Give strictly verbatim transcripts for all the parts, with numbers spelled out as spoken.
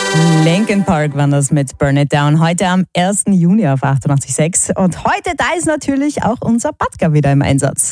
Linkin Park waren das mit Burn It Down. Heute am ersten Juni auf achtundachtzig Komma sechs. Und heute, da ist natürlich auch unser Batka wieder im Einsatz.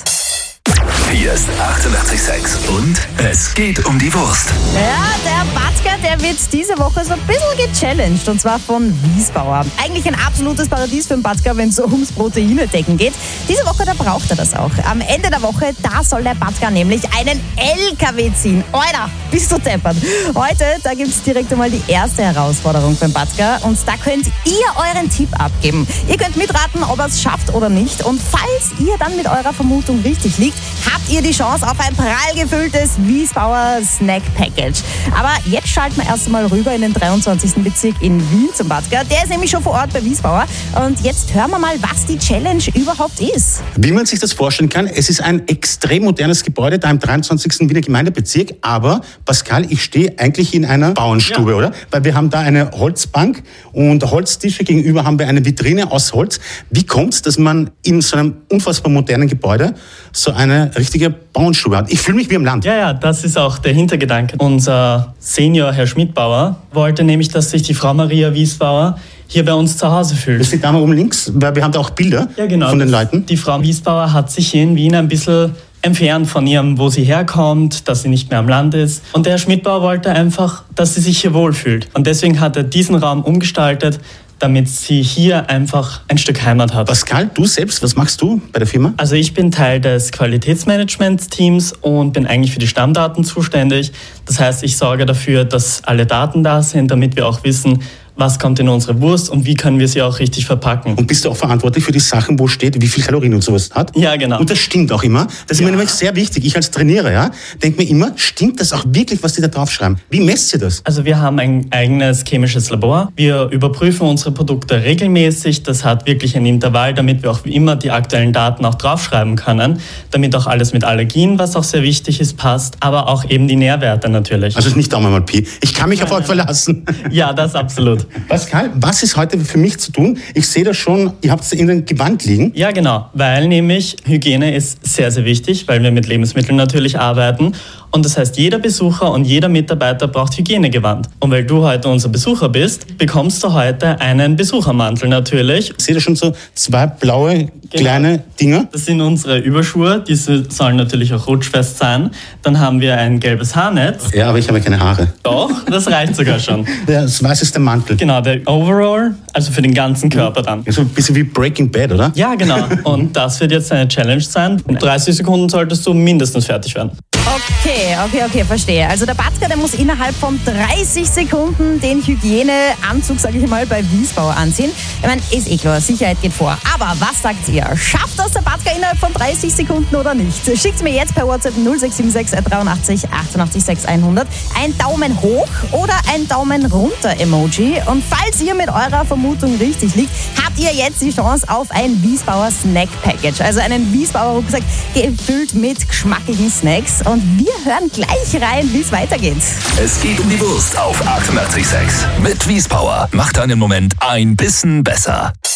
Hier ist achtundachtzig Komma sechs und es geht um die Wurst. Ja, der Batka, der wird diese Woche so ein bisschen gechallenged, und zwar von Wiesbauer. Eigentlich ein absolutes Paradies für den Batka, wenn es so ums Proteinedecken geht. Diese Woche, da braucht er das auch. Am Ende der Woche, da soll der Batka nämlich einen L K W ziehen. Alter, bist du deppert. Heute, da gibt es direkt einmal die erste Herausforderung für den Batka, und da könnt ihr euren Tipp abgeben. Ihr könnt mitraten, ob er es schafft oder nicht, und falls ihr dann mit eurer Vermutung richtig liegt, habt ihr die Chance auf ein prall gefülltes Wiesbauer Snack Package. Aber jetzt schalten wir erst einmal rüber in den dreiundzwanzigsten Bezirk in Wien zum Batka. Der ist nämlich schon vor Ort bei Wiesbauer. Und jetzt hören wir mal, was die Challenge überhaupt ist. Wie man sich das vorstellen kann, es ist ein extrem modernes Gebäude da im dreiundzwanzigsten Wiener Gemeindebezirk. Aber, Pascal, ich stehe eigentlich in einer Bauernstube, ja, oder? Weil wir haben da eine Holzbank und Holztische. Gegenüber haben wir eine Vitrine aus Holz. Wie kommt es, dass man in so einem unfassbar modernen Gebäude so eine richtige Bauernstube hat? Ich fühle mich wie im Land. Ja, ja, das ist auch der Hintergedanke. Unser Senior, Herr Schmidbauer, wollte nämlich, dass sich die Frau Maria Wiesbauer hier bei uns zu Hause fühlt. Das ist die Dame oben links, weil wir haben da auch Bilder, ja, genau, von den Leuten. Die Frau Wiesbauer hat sich hier in Wien ein bisschen entfernt von ihrem, wo sie herkommt, dass sie nicht mehr am Land ist. Und der Herr Schmidbauer wollte einfach, dass sie sich hier wohlfühlt. Und deswegen hat er diesen Raum umgestaltet, damit sie hier einfach ein Stück Heimat hat. Pascal, du selbst, was machst du bei der Firma? Also ich bin Teil des Qualitätsmanagement-Teams und bin eigentlich für die Stammdaten zuständig. Das heißt, ich sorge dafür, dass alle Daten da sind, damit wir auch wissen, was kommt in unsere Wurst und wie können wir sie auch richtig verpacken. Und bist du auch verantwortlich für die Sachen, wo steht, wie viel Kalorien und sowas hat? Ja, genau. Und das stimmt auch immer. Das ist ja mir nämlich sehr wichtig. Ich als Trainierer, ja, denke mir immer, stimmt das auch wirklich, was die da draufschreiben? Wie messt ihr das? Also wir haben ein eigenes chemisches Labor. Wir überprüfen unsere Produkte regelmäßig. Das hat wirklich ein Intervall, damit wir auch wie immer die aktuellen Daten auch draufschreiben können, damit auch alles mit Allergien, was auch sehr wichtig ist, passt, aber auch eben die Nährwerte natürlich. Also nicht Daumen mal Pi. Ich kann mich nein, auf euch verlassen. Ja, das absolut. Pascal, was ist heute für mich zu tun? Ich sehe das schon, ihr habt es in dem Gewand liegen. Ja, genau, weil nämlich Hygiene ist sehr, sehr wichtig, weil wir mit Lebensmitteln natürlich arbeiten. Und das heißt, jeder Besucher und jeder Mitarbeiter braucht Hygienegewand. Und weil du heute unser Besucher bist, bekommst du heute einen Besuchermantel natürlich. Ich sehe da schon so zwei blaue, kleine genau. Dinger. Das sind unsere Überschuhe, die sollen natürlich auch rutschfest sein. Dann haben wir ein gelbes Haarnetz. Ja, aber ich habe keine Haare. Doch, das reicht sogar schon. Das weiß ist der Mantel. Genau, der Overall, also für den ganzen Körper dann. So ein bisschen wie Breaking Bad, oder? Ja, genau. Und das wird jetzt eine Challenge sein. In dreißig Sekunden solltest du mindestens fertig werden. Okay, okay, okay, verstehe. Also der Batka, der muss innerhalb von dreißig Sekunden den Hygieneanzug, sage ich mal, bei Wiesbauer anziehen. Ich meine, ist eh klar, Sicherheit geht vor. Aber was sagt ihr? Schafft das der Batka innerhalb von dreißig Sekunden oder nicht? Schickt mir jetzt per WhatsApp null sechs sieben sechs dreiundachtzig achtundachtzig sechs hundert ein Daumen hoch oder ein Daumen runter Emoji. Und falls ihr mit eurer Vermutung richtig liegt, habt ihr jetzt die Chance auf ein Wiesbauer Snack Package. Also einen Wiesbauer Rucksack gefüllt mit geschmackigen Snacks. Und wir hören gleich rein, wie es weitergeht. Es geht um die Wurst auf achtundachtzig Komma sechs mit Wiesbauer. Macht einen Moment ein bisschen besser.